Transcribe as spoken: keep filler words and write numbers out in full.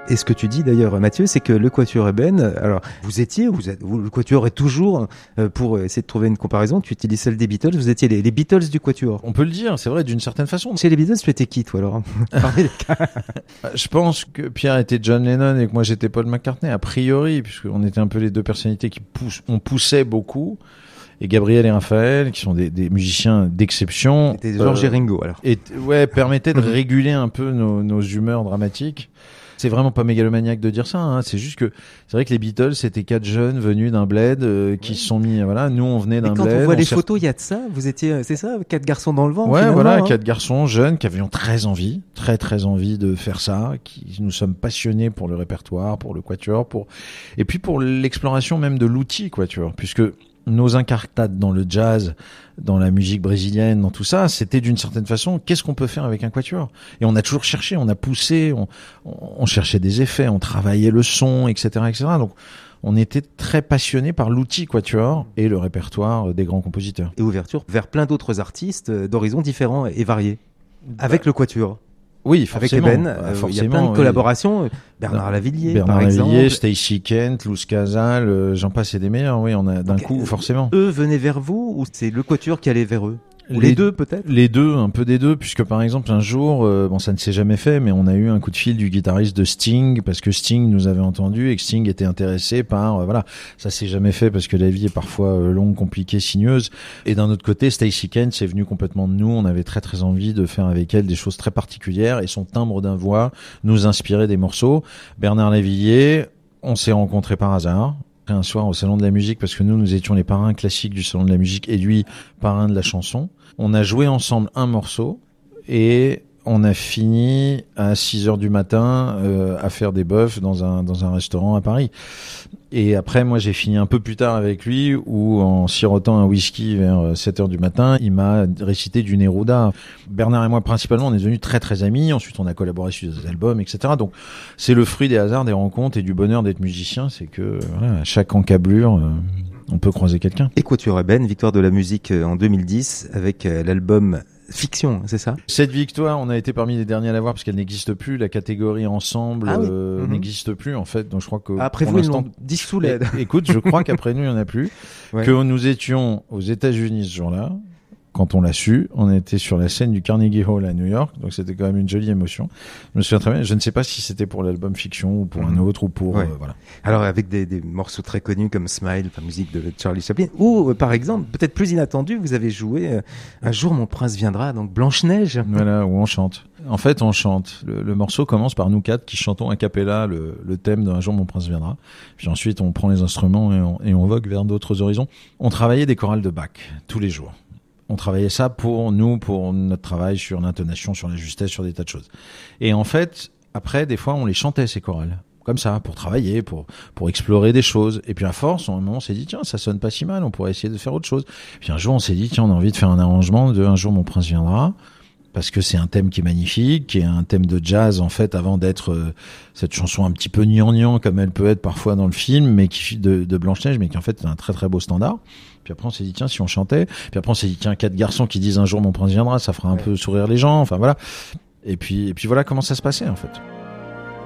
Et ce que tu dis d'ailleurs, Mathieu, c'est que le Quatuor Eben, alors vous étiez, vous êtes, vous, le Quatuor est toujours, euh, pour essayer de trouver une comparaison, tu utilises celle des Beatles, vous étiez les, les Beatles du Quatuor. On peut le dire, c'est vrai, d'une certaine façon. Chez les Beatles, tu étais qui, toi, alors? Je pense que Pierre était John Lennon et que moi j'étais Paul McCartney, a priori, puisqu'on était un peu les deux personnalités qui poussent, on poussait beaucoup. Et Gabriel et Raphaël, qui sont des, des musiciens d'exception. C'était Georges euh, et Ringo, alors. Et, ouais, permettaient de réguler un peu nos, nos humeurs dramatiques. C'est vraiment pas mégalomaniaque de dire ça, hein. C'est juste que c'est vrai que les Beatles c'était quatre jeunes venus d'un bled euh, qui ouais. se sont mis, voilà, nous on venait d'un et quand bled. Quand on voit on les s'est... photos, il y a de ça. Vous étiez, c'est ça, quatre garçons dans le vent. Ouais, voilà, hein. quatre garçons jeunes qui avaient très envie, très très envie de faire ça, qui nous sommes passionnés pour le répertoire, pour le quatuor, pour et puis pour l'exploration même de l'outil quatuor, puisque nos incartades dans le jazz, dans la musique brésilienne, dans tout ça, c'était d'une certaine façon, qu'est-ce qu'on peut faire avec un quatuor? Et on a toujours cherché, on a poussé, on, on cherchait des effets, on travaillait le son, et cetera, et cetera. Donc, on était très passionnés par l'outil quatuor et le répertoire des grands compositeurs. Et ouverture vers plein d'autres artistes d'horizons différents et variés. Avec bah, le quatuor. Oui, forcément. Avec Eben, euh, il y a plein de collaborations. Oui. Bernard Lavillier, Bernard par exemple. Lavillier, Stacey Kent, Luz Casal, euh, j'en passe et des meilleurs. Oui, on a d'un Donc, coup, euh, forcément. Eux venaient vers vous ou c'est le quatuor qui allait vers eux? Ou les, les deux peut-être? Les deux, un peu des deux, puisque par exemple un jour, euh, bon ça ne s'est jamais fait, mais on a eu un coup de fil du guitariste de Sting parce que Sting nous avait entendu et que Sting était intéressé par, euh, voilà, ça s'est jamais fait parce que la vie est parfois euh, longue, compliquée, sinueuse. Et d'un autre côté, Stacey Kent, c'est venu complètement de nous. On avait très très envie de faire avec elle des choses très particulières et son timbre d'un voix nous inspirait des morceaux. Bernard Lavillier, on s'est rencontrés par hasard. Un soir au Salon de la Musique, parce que nous, nous étions les parrains classiques du Salon de la Musique et lui, parrain de la chanson. On a joué ensemble un morceau et on a fini à six heures du matin euh, à faire des bœufs dans un dans un restaurant à Paris. Et après, moi, j'ai fini un peu plus tard avec lui, où en sirotant un whisky vers sept heures du matin, il m'a récité du Neruda. Bernard et moi, principalement, on est devenus très très amis. Ensuite, on a collaboré sur des albums, et cetera. Donc, c'est le fruit des hasards, des rencontres et du bonheur d'être musicien. C'est que voilà, à chaque encablure, euh, on peut croiser quelqu'un. Et Quatuor Eben, victoire de la musique en deux mille dix avec l'album Fiction, c'est ça? Cette victoire, on a été parmi les derniers à l'avoir parce qu'elle n'existe plus. La catégorie ensemble ah oui. euh, mm-hmm. n'existe plus en fait. Donc je crois que après vous, ils l'ont dissous. Écoute, je crois qu'après nous, il n'y en a plus. Ouais. Que nous étions aux États-Unis ce jour-là. Quand on l'a su, on était sur la scène du Carnegie Hall à New York, donc c'était quand même une jolie émotion. Je me souviens très bien, je ne sais pas si c'était pour l'album Fiction ou pour mmh. un autre ou pour... Ouais. Euh, voilà. Alors avec des, des morceaux très connus comme Smile, la musique de Charlie Chaplin, ou euh, par exemple, peut-être plus inattendu, vous avez joué euh, Un jour mon prince viendra, donc Blanche-Neige. Voilà, où on chante. En fait, on chante. Le, le morceau commence par nous quatre qui chantons a cappella le, le thème d'Un jour mon prince viendra. Puis ensuite, on prend les instruments et on, et on vogue vers d'autres horizons. On travaillait des chorales de Bach tous les jours. On travaillait ça pour nous, pour notre travail sur l'intonation, sur la justesse, sur des tas de choses. Et en fait, après, des fois, on les chantait, ces chorales. Comme ça, pour travailler, pour, pour explorer des choses. Et puis à force, à un moment, on s'est dit, tiens, ça sonne pas si mal, on pourrait essayer de faire autre chose. Puis un jour, on s'est dit, tiens, on a envie de faire un arrangement de Un jour mon prince viendra. Parce que c'est un thème qui est magnifique, qui est un thème de jazz, en fait, avant d'être euh, cette chanson un petit peu gnangnan, comme elle peut être parfois dans le film, mais qui de, de Blanche-Neige, mais qui en fait est un très très beau standard. Puis après, on s'est dit, tiens, si on chantait. Puis après, on s'est dit, tiens, quatre garçons qui disent Un jour mon prince viendra, ça fera un ouais. peu sourire les gens. Enfin, voilà. Et puis, et puis voilà comment ça se passait, en fait.